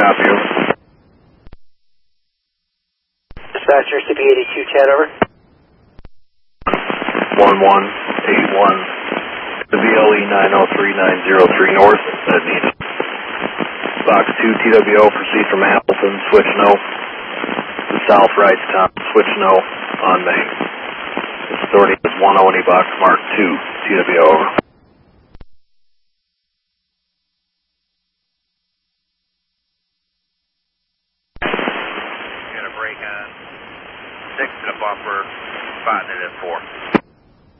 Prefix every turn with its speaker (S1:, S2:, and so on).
S1: copy you.
S2: Dispatcher, CP82 Chad, over.
S1: 1181 to VLE 903-903 north. That needs box 2 TWO, proceed from Appleton, switch no. The south right top, switch no on main. This authority is 10 box mark 2 TWO, over.
S3: Got a brake on, 6 and a bumper, spotting it at 4.